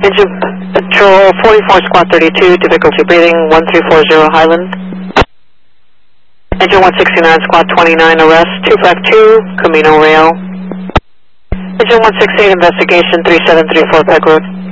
Engine Patrol 44 Squad 32, difficulty breathing, 1340 Highland. Engine 169 Squad 29, arrest, 252, Camino Real. Engine 168, investigation, 3734 Peg Road.